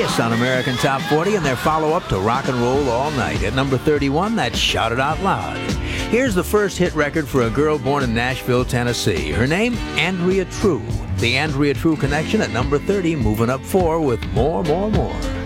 Kiss on American Top 40 and their follow-up to Rock and Roll All Night. At number 31, that's Shout It Out Loud. Here's the first hit record for a girl born in Nashville, Tennessee. Her name, Andrea True. The Andrea True Connection at number 30, moving up 4 with More, More, More.